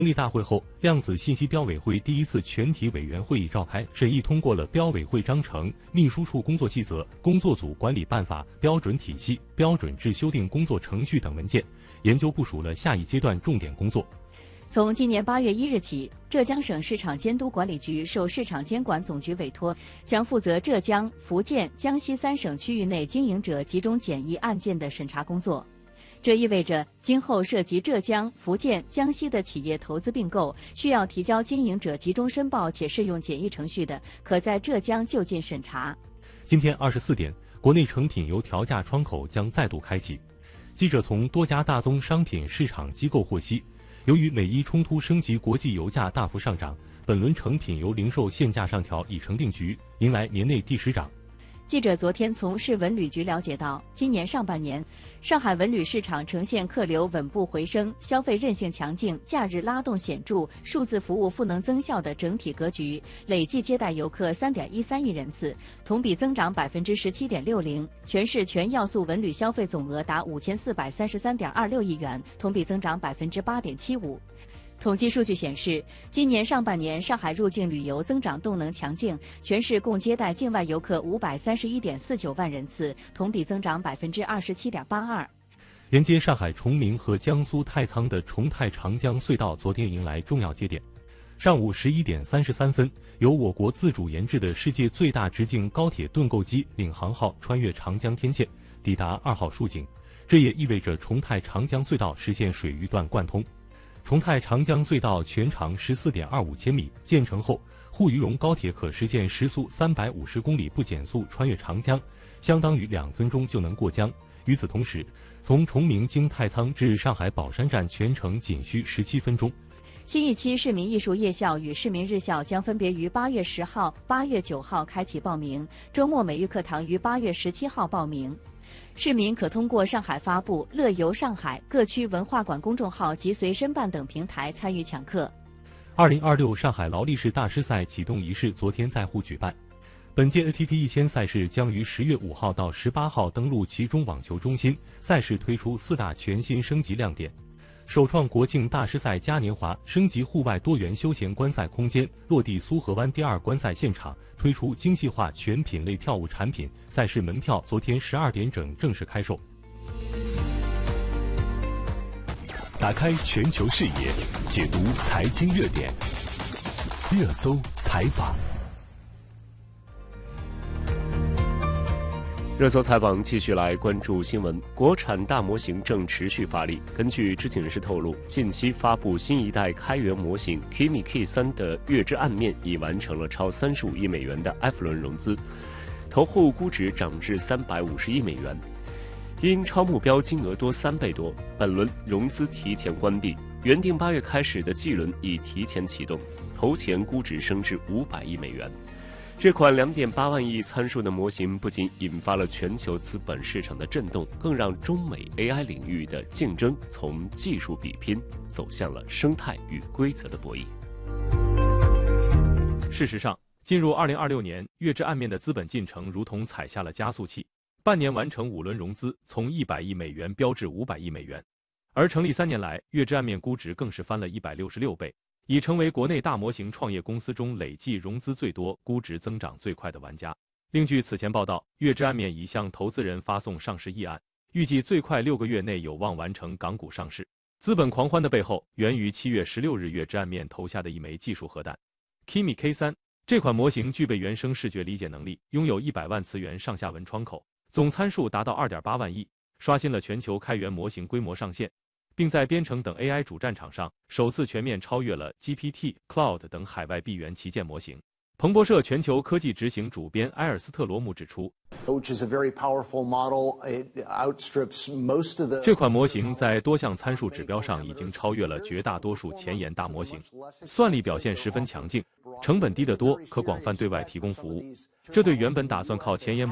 立大会后，量子信息标委会第一次全体委员会议召开，审议通过了标委会章程、秘书处工作细则、工作组管理办法、标准体系、标准制修订工作程序等文件，研究部署了下一阶段重点工作。 从今年8月1日起，浙江省市场监督管理局受市场监管总局委托，将负责浙江、福建、江西3省区域内经营者集中检疫案件的审查工作。这意味着，今后涉及浙江、福建、江西的企业投资并购，需要提交经营者集中申报且适用检疫程序的，可在浙江就近审查。 今天24点，国内成品油调价窗口将再度开启。记者从多家大宗商品市场机构获悉，由于美伊冲突升级，国际油价大幅上涨，本轮成品油零售限价上调已成定局，迎来年内第10涨。 记者昨天从市文旅局了解到，今年上半年，上海文旅市场呈现客流稳步回升、消费韧性强劲、假日拉动显著、数字服务赋能增效的整体格局，累计接待游客3.13亿人次，同比增长17.60%，全市全要素文旅消费总额达5433.26亿元，同比增长8.75%。统计数据显示，今年上半年上海入境旅游增长动能强劲，全市共接待境外游客531.49万人次，同比增长27.82%。 连接上海崇明和江苏太仓的崇太长江隧道昨天迎来重要节点。上午11点33分，由我国自主研制的世界最大直径高铁盾构机领航号穿越长江天堑，抵达2号竖井。这也意味着崇太长江隧道实现水域段贯通。崇太长江隧道全长14.25千米，建成后，沪渝蓉高铁可实现时速350公里不减速穿越长江，相当于2分钟就能过江。与此同时，从崇明经太仓至上海宝山站全程仅需17分钟。 新一期市民艺术夜校与市民日校将分别于8月10号、8月9号开启报名，周末美育课堂于8月17号报名。市民可通过上海发布、乐游上海各区文化馆公众号及随身办等平台参与抢课。 2026上海劳力士大师赛启动仪式昨天在沪举办。本届 ATP 1000赛事将于10月5号到18号登陆其中网球中心，赛事推出4大全新升级亮点。首创国庆大师赛嘉年华，升级户外多元休闲观赛空间，落地苏河湾第2观赛现场，推出精细化全品类票务产品。赛事门票昨天12点整正式开售。 打开全球视野，解读财经热点，热搜采访。 热搜采访继续来关注新闻。国产大模型正持续发力。根据知情人士透露，近期发布新一代开源模型 Kimi K3 的月之暗面已完成了超35亿美元的 F 轮融资，投后估值涨至350亿美元，因超目标金额多3倍多，本轮融资提前关闭。原定8月开始的 G 轮已提前启动，投前估值升至500亿美元。这款2.8万亿参数的模型不仅引发了全球资本市场的震动，更让中美 AI 领域的竞争从技术比拼走向了生态与规则的博弈。 事实上，进入2026年，月之暗面的资本进程如同踩下了加速器，半年完成5轮融资，从100亿美元飙至500亿美元。而成立3年来，月之暗面估值更是翻了166倍。已成为国内大模型创业公司中累计融资最多、估值增长最快的玩家。另据此前报道，月之暗面已向投资人发送上市议案，预计最快6个月内有望完成港股上市。资本狂欢的背后，源于7月16日月之暗面投下的一枚技术核弹 Kimi K3。这款模型具备原生视觉理解能力，拥有100万词元上下文窗口，总参数达到2.8万亿，刷新了全球开源模型规模上限。并在编程等 AI 主战场上首次全面超越了 GPT、Cloud 等海外闭源旗舰模型。彭博社全球科技执行主编埃尔斯特罗姆指出，这款模型在多项参数指标上已经超越了绝大多数前沿大模型，算力表现十分强劲，成本低得多，可广泛对外提供服务。这对原本打算靠前沿